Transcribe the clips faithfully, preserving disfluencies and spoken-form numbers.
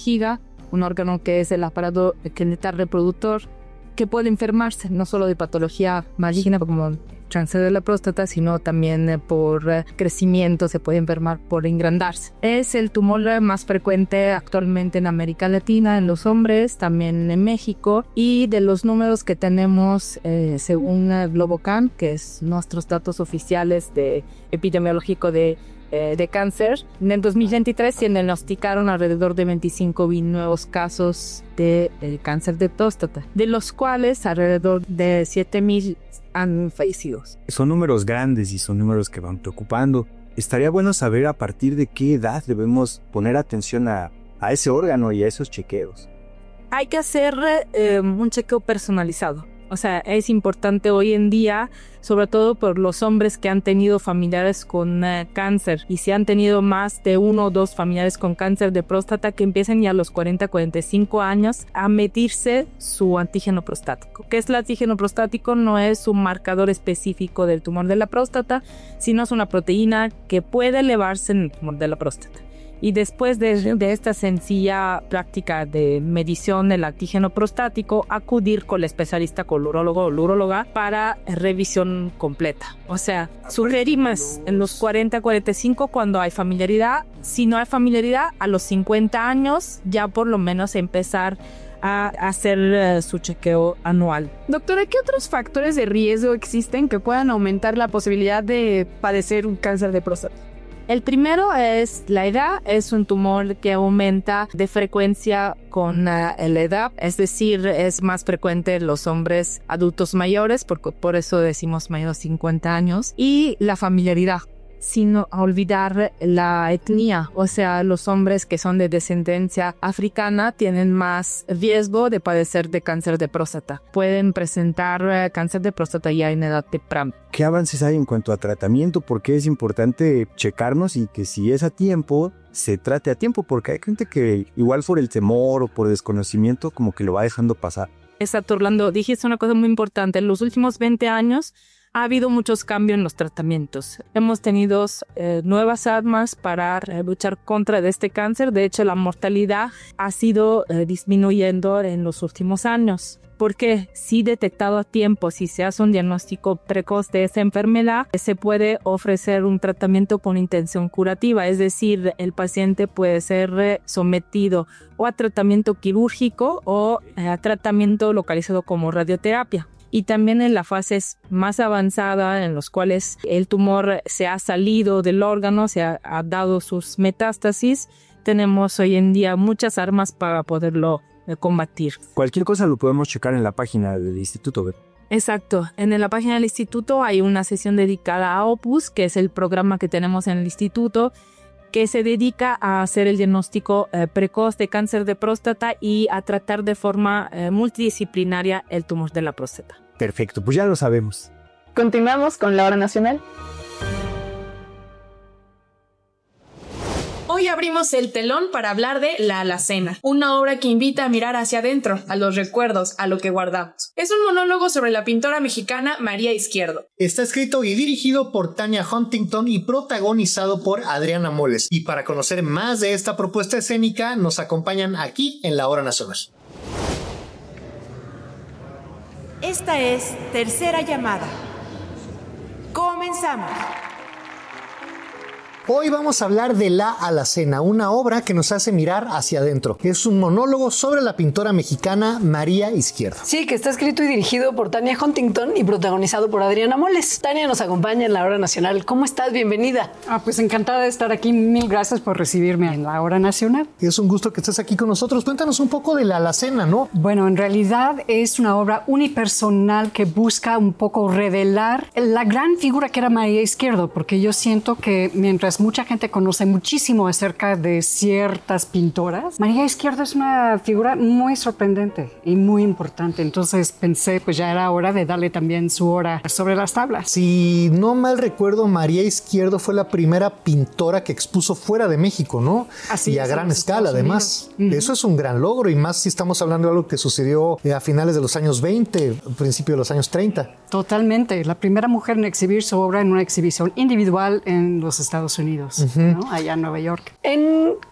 vejiga, un órgano que es el aparato genital reproductor, que puede enfermarse no solo de patología maligna como cáncer de la próstata, sino también eh, por eh, crecimiento, se puede enfermar por engrandarse. Es el tumor más frecuente actualmente en América Latina, en los hombres, también en México, y de los números que tenemos eh, según eh, Globocan, que es nuestros datos oficiales de epidemiológico de de cáncer. En el dos mil veintitrés se diagnosticaron alrededor de veinticinco mil nuevos casos de eh, cáncer de próstata, de los cuales alrededor de siete mil han fallecido. Son números grandes y son números que van preocupando. Estaría bueno saber a partir de qué edad debemos poner atención a, a ese órgano y a esos chequeos. Hay que hacer eh, un chequeo personalizado. O sea, es importante hoy en día, sobre todo por los hombres que han tenido familiares con uh, cáncer, y si han tenido más de uno o dos familiares con cáncer de próstata, que empiecen ya a los cuarenta, cuarenta y cinco años a medirse su antígeno prostático. ¿Qué es el antígeno prostático? No es un marcador específico del tumor de la próstata, sino es una proteína que puede elevarse en el tumor de la próstata. Y después de, de esta sencilla práctica de medición del antígeno prostático, acudir con el especialista, con el urólogo o la uróloga, para revisión completa. O sea, sugerimos en los cuarenta, cuarenta y cinco cuando hay familiaridad. Si no hay familiaridad, a los cincuenta años ya por lo menos empezar a hacer uh, su chequeo anual. Doctora, ¿qué otros factores de riesgo existen que puedan aumentar la posibilidad de padecer un cáncer de próstata? El primero es la edad. Es un tumor que aumenta de frecuencia con uh, la edad, es decir, es más frecuente en los hombres adultos mayores, por, por eso decimos mayor de cincuenta años, y la familiaridad. Sin olvidar la etnia, o sea, los hombres que son de descendencia africana tienen más riesgo de padecer de cáncer de próstata. Pueden presentar uh, cáncer de próstata ya en edad temprana. ¿Qué avances hay en cuanto a tratamiento? Porque es importante checarnos y que si es a tiempo, se trate a tiempo, porque hay gente que igual por el temor o por desconocimiento como que lo va dejando pasar. Exacto, Orlando, dijiste una cosa muy importante. En los últimos veinte años ha habido muchos cambios en los tratamientos. Hemos tenido eh, nuevas armas para eh, luchar contra de este cáncer. De hecho, la mortalidad ha sido eh, disminuyendo en los últimos años. Porque si detectado a tiempo, si se hace un diagnóstico precoz de esa enfermedad, se puede ofrecer un tratamiento con intención curativa. Es decir, el paciente puede ser sometido o a tratamiento quirúrgico o a tratamiento localizado como radioterapia. Y también en la fase más avanzada, en los cuales el tumor se ha salido del órgano, se ha, ha dado sus metástasis, tenemos hoy en día muchas armas para poderlo eh, combatir. Cualquier cosa lo podemos checar en la página del instituto, ¿verdad? Exacto. En la página del instituto hay una sesión dedicada a Opus, que es el programa que tenemos en el instituto, que se dedica a hacer el diagnóstico eh, precoz de cáncer de próstata y a tratar de forma eh, multidisciplinaria el tumor de la próstata. Perfecto, pues ya lo sabemos. Continuamos con la Hora Nacional. Hoy abrimos el telón para hablar de La Alacena, una obra que invita a mirar hacia adentro, a los recuerdos, a lo que guardamos. Es un monólogo sobre la pintora mexicana María Izquierdo. Está escrito y dirigido por Tanya Huntington y protagonizado por Adriana Moles. Y para conocer más de esta propuesta escénica, nos acompañan aquí en la Hora Nacional. Esta es Tercera Llamada. Comenzamos. Hoy vamos a hablar de La Alacena, una obra que nos hace mirar hacia adentro. Es un monólogo sobre la pintora mexicana María Izquierdo. Sí, que está escrito y dirigido por Tanya Huntington y protagonizado por Adriana Moles. Tanya nos acompaña en la Hora Nacional. ¿Cómo estás? Bienvenida. Ah, pues encantada de estar aquí. Mil gracias por recibirme en la Hora Nacional. Es un gusto que estés aquí con nosotros. Cuéntanos un poco de La Alacena, ¿no? Bueno, en realidad es una obra unipersonal que busca un poco revelar la gran figura que era María Izquierdo, porque yo siento que mientras mucha gente conoce muchísimo acerca de ciertas pintoras, María Izquierdo es una figura muy sorprendente y muy importante. Entonces pensé, pues ya era hora de darle también su hora sobre las tablas. Si no mal recuerdo, María Izquierdo fue la primera pintora que expuso fuera de México, ¿no? Así y a gran escala, además. Uh-huh. Eso es un gran logro, y más si estamos hablando de algo que sucedió a finales de los años veinte, principio de los años treinta. Totalmente. La primera mujer en exhibir su obra en una exhibición individual en los Estados Unidos. Uh-huh. ¿No? Allá en Nueva York. ¿En qué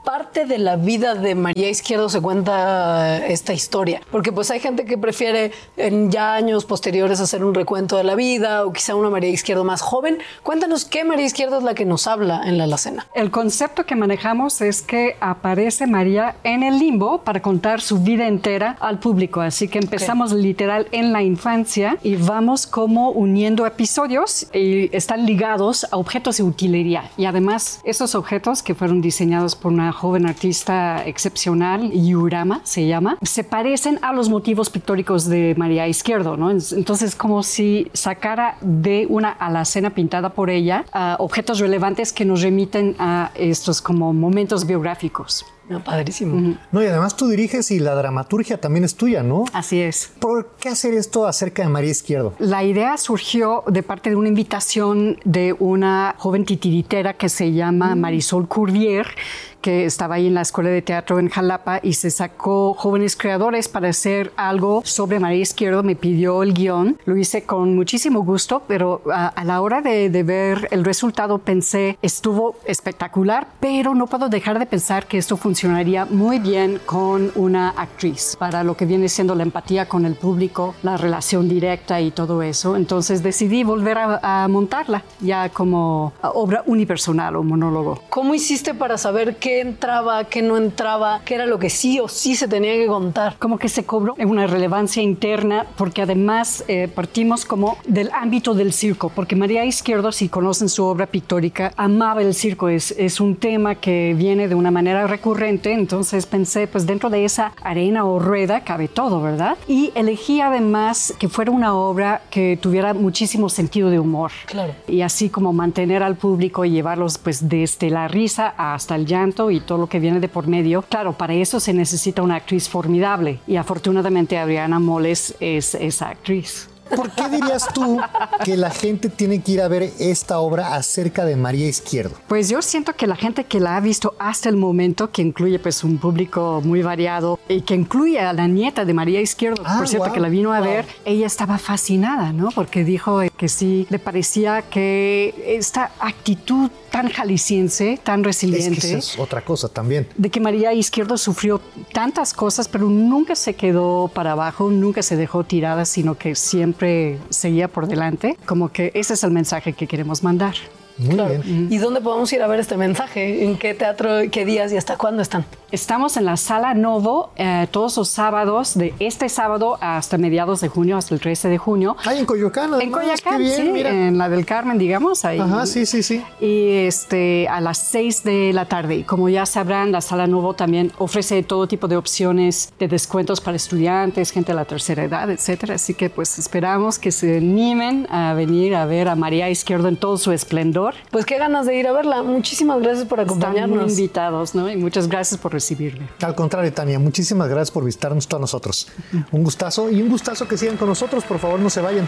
parte de la vida de María Izquierdo se cuenta esta historia? Porque pues hay gente que prefiere en ya años posteriores hacer un recuento de la vida o quizá una María Izquierdo más joven. Cuéntanos qué María Izquierdo es la que nos habla en La Alacena. El concepto que manejamos es que aparece María en el limbo para contar su vida entera al público. Así que empezamos okay. literal en la infancia y vamos como uniendo episodios y están ligados a objetos de utilería. Y además esos objetos que fueron diseñados por una joven artista excepcional, Yurama se llama, se parecen a los motivos pictóricos de María Izquierdo, ¿no? Entonces como si sacara de una alacena pintada por ella uh, objetos relevantes que nos remiten a estos como momentos biográficos. No, padrísimo. Uh-huh. No, y además tú diriges y la dramaturgia también es tuya, ¿no? Así es. ¿Por qué hacer esto acerca de María Izquierdo? La idea surgió de parte de una invitación de una joven titiritera que se llama Marisol Courvier, que estaba ahí en la Escuela de Teatro en Jalapa y se sacó jóvenes creadores para hacer algo sobre María Izquierdo. Me pidió el guión, lo hice con muchísimo gusto, pero a, a la hora de, de ver el resultado pensé, estuvo espectacular, pero no puedo dejar de pensar que esto funcionaría muy bien con una actriz, para lo que viene siendo la empatía con el público, la relación directa y todo eso. Entonces decidí volver a, a montarla ya como obra unipersonal o monólogo. ¿Cómo hiciste para saber qué entraba, qué no entraba, qué era lo que sí o sí se tenía que contar? Como que se cobró una relevancia interna, porque además eh, partimos como del ámbito del circo, porque María Izquierdo, si conocen su obra pictórica, amaba el circo, es, es un tema que viene de una manera recurrente, entonces pensé, pues dentro de esa arena o rueda cabe todo, ¿verdad? Y elegí además que fuera una obra que tuviera muchísimo sentido de humor. Claro. Y así como mantener al público y llevarlos pues desde la risa hasta el llanto y todo lo que viene de por medio. Claro, para eso se necesita una actriz formidable y afortunadamente Adriana Moles es esa actriz. ¿Por qué dirías tú que la gente tiene que ir a ver esta obra acerca de María Izquierdo? Pues yo siento que la gente que la ha visto hasta el momento, que incluye pues un público muy variado y que incluye a la nieta de María Izquierdo, ah, por cierto, wow, que la vino a wow. ver, ella estaba fascinada, ¿no? Porque dijo que sí, le parecía que esta actitud tan jalisciense, tan resiliente. Es que esa es otra cosa también. De que María Izquierdo sufrió tantas cosas, pero nunca se quedó para abajo, nunca se dejó tirada, sino que siempre seguía por delante. Como que ese es el mensaje que queremos mandar. Muy claro. bien. ¿Y dónde podemos ir a ver este mensaje? ¿En qué teatro, qué días y hasta cuándo están? Estamos en la Sala Novo eh, todos los sábados, de este sábado hasta mediados de junio, hasta el trece de junio. Ah, en Coyoacán. En Coyoacán, bien, sí, mira. En la del Carmen, digamos. Ahí. Ajá, sí, sí, sí. Y este, a las seis de la tarde. Y como ya sabrán, la Sala Novo también ofrece todo tipo de opciones de descuentos para estudiantes, gente de la tercera edad, etcétera. Así que pues esperamos que se animen a venir a ver a María Izquierdo en todo su esplendor. Pues qué ganas de ir a verla. Muchísimas gracias por acompañarnos. Están invitados, ¿no? Y muchas gracias por recibirme. Al contrario, Tania, muchísimas gracias por visitarnos a nosotros. Uh-huh. Un gustazo y un gustazo que sigan con nosotros. Por favor, no se vayan.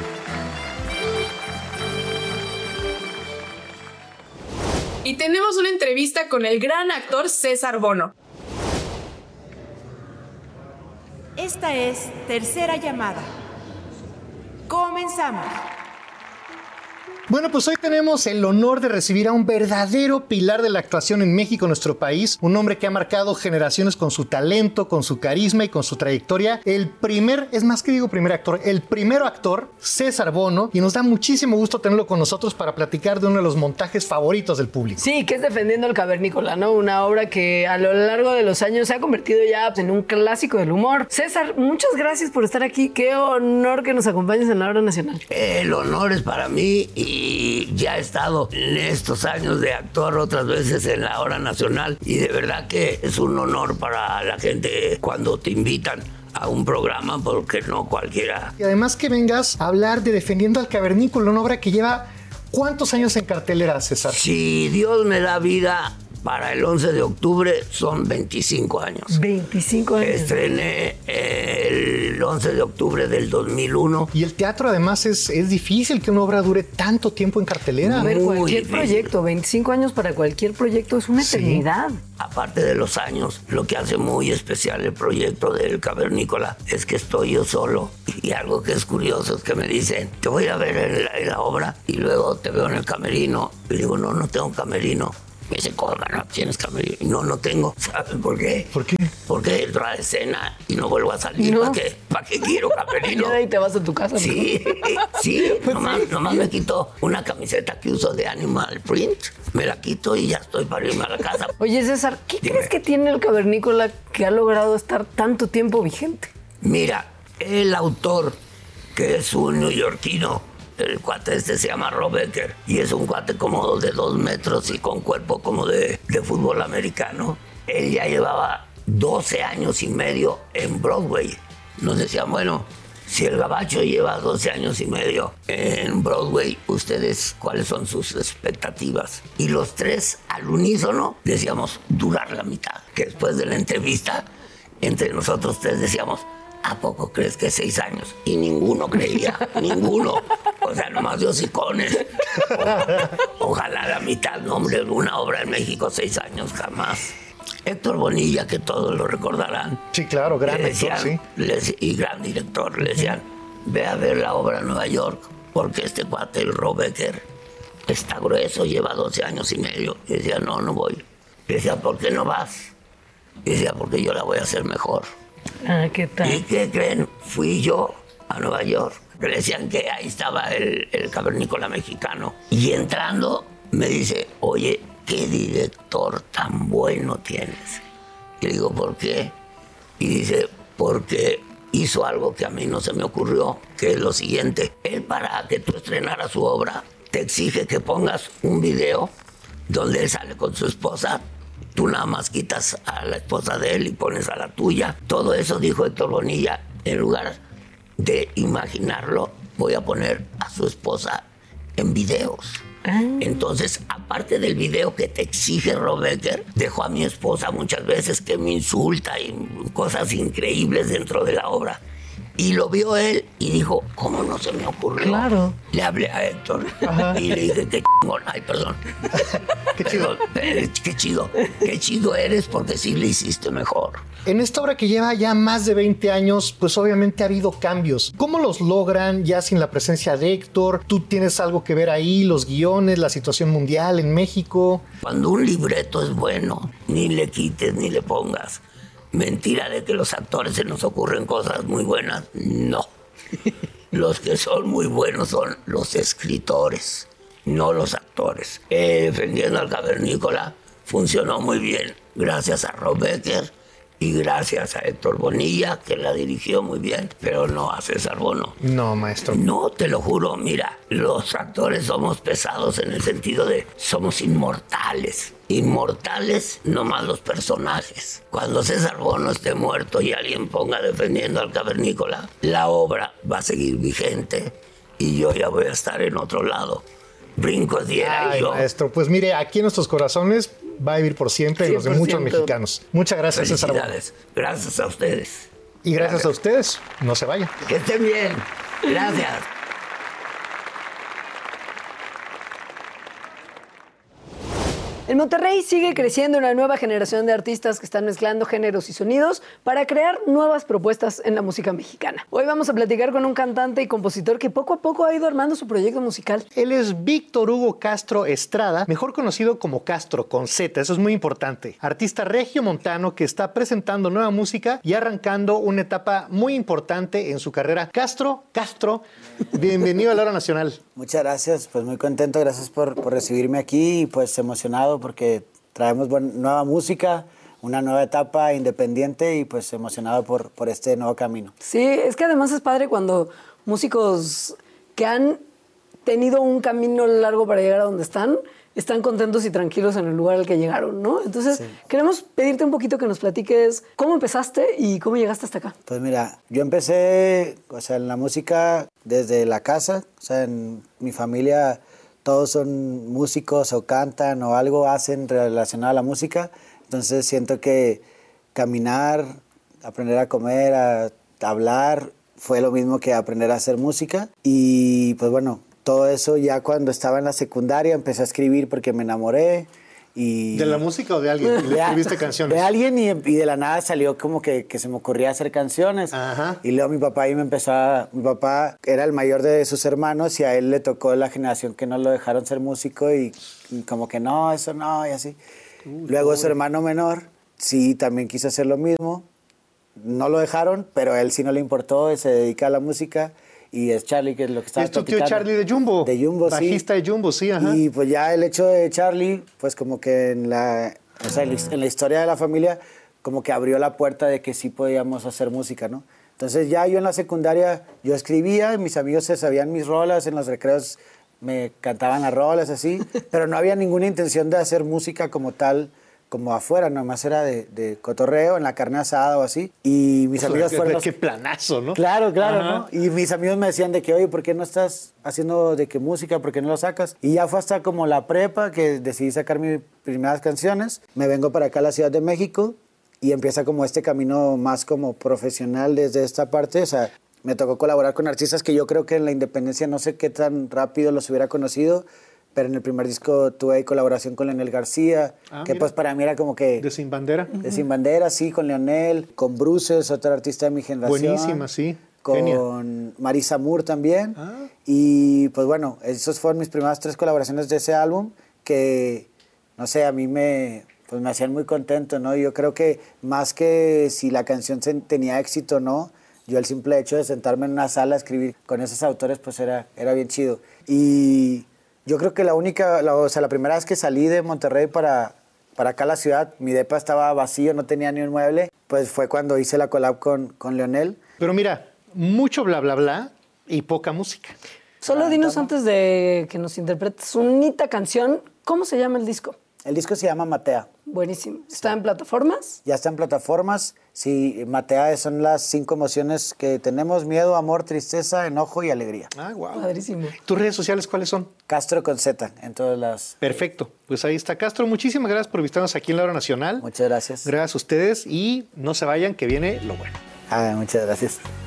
Y tenemos una entrevista con el gran actor César Bono. Esta es Tercera Llamada. Comenzamos. Bueno, pues hoy tenemos el honor de recibir a un verdadero pilar de la actuación en México, nuestro país. Un hombre que ha marcado generaciones con su talento, con su carisma y con su trayectoria. El primer, es más que digo primer actor, el primero actor, César Bono. Y nos da muchísimo gusto tenerlo con nosotros para platicar de uno de los montajes favoritos del público. Sí, que es Defendiendo el Cavernícola, ¿no? Una obra que a lo largo de los años se ha convertido ya en un clásico del humor. César, muchas gracias por estar aquí. Qué honor que nos acompañes en la Hora Nacional. El honor es para mí y Y ya he estado en estos años de actor otras veces en la Hora Nacional y de verdad que es un honor para la gente cuando te invitan a un programa, porque no cualquiera. Y además que vengas a hablar de Defendiendo al Cavernícola, una obra que lleva ¿cuántos años en cartelera, César? Si Dios me da vida, para el once de octubre son veinticinco años. veinticinco años. Estrené el once de octubre del dos mil uno. Y el teatro además es, es difícil que una obra dure tanto tiempo en cartelera. A ver, Muy cualquier difícil. proyecto, veinticinco años para cualquier proyecto es una Sí. eternidad. Aparte de los años, lo que hace muy especial el proyecto del Cavernícola es que estoy yo solo. Y algo que es curioso es que me dicen, te voy a ver en la, en la obra y luego te veo en el camerino. Y digo, no, no tengo camerino. Me dice, Córgano, ¿tienes camerino? No, no tengo. ¿Sabes por qué? ¿Por qué? Porque entro a la escena y no vuelvo a salir. No. ¿Para qué? ¿Para qué quiero camerino? Y de ahí te vas a tu casa. Sí, sí. Nomás, nomás me quito una camiseta que uso de Animal Print, me la quito y ya estoy para irme a la casa. Oye, César, ¿qué Dime. crees que tiene el cavernícola que ha logrado estar tanto tiempo vigente? Mira, el autor, que es un neoyorquino, el cuate este se llama Rob Becker, y es un cuate como de dos metros y con cuerpo como de, de fútbol americano. Él ya llevaba doce años y medio en Broadway. Nos decían, bueno, si el gabacho lleva doce años y medio en Broadway, ¿ustedes cuáles son sus expectativas? Y los tres, al unísono, decíamos, durar la mitad. Que después de la entrevista, entre nosotros tres decíamos, ¿a poco crees que seis años? Y ninguno creía, ninguno. O sea, nomás de hocicones. O, ojalá la mitad, no, hombre, una obra en México, seis años, jamás. Héctor Bonilla, que todos lo recordarán. Sí, claro, gran le actor, decían, sí. le- y gran director, le decían, ve a ver la obra en Nueva York, porque este cuate, el Rob Becker, está grueso, lleva doce años y medio. Y decía, no, no voy. Y decía, ¿por qué no vas? Y decía, porque yo la voy a hacer mejor. Ah, ¿qué tal? ¿Y qué creen? Fui yo a Nueva York. Le decían que ahí estaba el, el cavernícola mexicano. Y entrando me dice, oye, ¿qué director tan bueno tienes? Y le digo, ¿por qué? Y dice, porque hizo algo que a mí no se me ocurrió, que es lo siguiente. Él, para que tú estrenaras su obra, te exige que pongas un video donde él sale con su esposa. Tú nada más quitas a la esposa de él y pones a la tuya. Todo eso dijo Héctor Bonilla. En lugar de imaginarlo, voy a poner a su esposa en videos. Entonces, aparte del video que te exige Rob Becker, dejó a mi esposa muchas veces que me insulta y cosas increíbles dentro de la obra. Y lo vio él y dijo, ¿cómo no se me ocurrió? Claro. Le hablé a Héctor y le dije, qué chingón. Ay, perdón. Qué chido. Pero, qué chido. Qué chido eres porque sí le hiciste mejor. En esta obra que lleva ya más de veinte años, pues obviamente ha habido cambios. ¿Cómo los logran ya sin la presencia de Héctor? ¿Tú tienes algo que ver ahí? ¿Los guiones, la situación mundial en México? Cuando un libreto es bueno, ni le quites ni le pongas. Mentira de que los actores se nos ocurren cosas muy buenas. No. Los que son muy buenos son los escritores, no los actores. Eh, defendiendo al cavernícola funcionó muy bien, gracias a Rob Becker y gracias a Héctor Bonilla, que la dirigió muy bien, pero no a César Bono. No, maestro. No, te lo juro, mira, los actores somos pesados en el sentido de somos inmortales. Inmortales nomás los personajes. Cuando César Bono esté muerto y alguien ponga defendiendo al cavernícola, la obra va a seguir vigente y yo ya voy a estar en otro lado. Brinco diera Ay, y yo. maestro, pues mire, aquí en nuestros corazones va a vivir por siempre y los de muchos mexicanos. Muchas gracias, César Bono. Felicidades. Gracias a ustedes. Y gracias a ustedes. No se vayan. Que estén bien. Gracias. En Monterrey sigue creciendo una nueva generación de artistas que están mezclando géneros y sonidos para crear nuevas propuestas en la música mexicana. Hoy vamos a platicar con un cantante y compositor que poco a poco ha ido armando su proyecto musical. Él es Víctor Hugo Castro Estrada, mejor conocido como Castro, con Z, eso es muy importante. Artista regiomontano que está presentando nueva música y arrancando una etapa muy importante en su carrera. Castro, Castro, bienvenido a la Hora Nacional. Muchas gracias, pues muy contento, gracias por, por recibirme aquí y pues emocionado porque traemos buen, nueva música, una nueva etapa independiente y pues emocionado por, por este nuevo camino. Sí, es que además es padre cuando músicos que han tenido un camino largo para llegar a donde están, están contentos y tranquilos en el lugar al que llegaron, ¿no? Entonces, sí. Queremos pedirte un poquito que nos platiques cómo empezaste y cómo llegaste hasta acá. Pues mira, yo empecé, o sea, en la música desde la casa, o sea, en mi familia todos son músicos o cantan o algo hacen relacionado a la música, entonces siento que caminar, aprender a comer, a hablar, fue lo mismo que aprender a hacer música y pues bueno, todo eso ya cuando estaba en la secundaria empecé a escribir porque me enamoré Y ¿De la música o de alguien? ¿Y le escribiste canciones? De alguien y, y de la nada salió como que, que se me ocurría hacer canciones. Ajá. Y luego mi papá ahí me empezó a... Mi papá era el mayor de sus hermanos y a él le tocó la generación que no lo dejaron ser músico y, y como que no, eso no, y así. Uh, luego pobre. Su hermano menor sí también quiso hacer lo mismo. No lo dejaron, pero a él sí no le importó, se dedica a la música. Y es Charlie, que es lo que estaba Es tu tío Charlie de Jumbo. De Jumbo, Bajista sí. de Jumbo, sí, ajá. Y pues ya el hecho de Charlie, pues como que en la, o sea, en la historia de la familia, como que abrió la puerta de que sí podíamos hacer música, ¿no? Entonces ya yo en la secundaria, yo escribía, y mis amigos se sabían mis rolas, en los recreos me cantaban las rolas, así, pero no había ninguna intención de hacer música como tal, como afuera, nomás era de, de cotorreo, en la carne asada o así. Y mis amigos fueron los... Qué planazo, ¿no? Claro, claro, Ajá. ¿no? Y mis amigos me decían de que, oye, ¿por qué no estás haciendo de qué música? ¿Por qué no lo sacas? Y ya fue hasta como la prepa que decidí sacar mis primeras canciones. Me vengo para acá a la Ciudad de México y empieza como este camino más como profesional desde esta parte. O sea, me tocó colaborar con artistas que yo creo que en la independencia no sé qué tan rápido los hubiera conocido. Pero en el primer disco tuve ahí colaboración con Leonel García, ah, que mira. Pues para mí era como que... ¿De Sin Bandera? De Sin Bandera, sí, con Leonel, con Bruces, otro artista de mi generación. Buenísima, sí. Con Genial. Marisa Moore también. Ah. Y pues bueno, esas fueron mis primeras tres colaboraciones de ese álbum que, no sé, a mí me, pues me hacían muy contento, ¿no? Yo creo que más que si la canción tenía éxito o no, yo el simple hecho de sentarme en una sala a escribir con esos autores, pues era, era bien chido. Y... Yo creo que la única, la, o sea, la primera vez que salí de Monterrey para, para acá a la ciudad, mi depa estaba vacío, no tenía ni un mueble, pues fue cuando hice la collab con, con Leonel. Pero mira, mucho bla, bla, bla y poca música. Solo Ah, dinos ¿no? antes de que nos interpretes unita canción, ¿cómo se llama el disco? El disco se llama Matea. Buenísimo. ¿Está en plataformas? Ya está en plataformas. Sí, Matea son las cinco emociones que tenemos: miedo, amor, tristeza, enojo y alegría. Ah, wow. Padrísimo. ¿Tus redes sociales cuáles son? Castro con Z en todas las... Perfecto. Pues ahí está Castro. Muchísimas gracias por visitarnos aquí en La Hora Nacional. Muchas gracias. Gracias a ustedes y no se vayan que viene lo bueno. Ah, muchas gracias.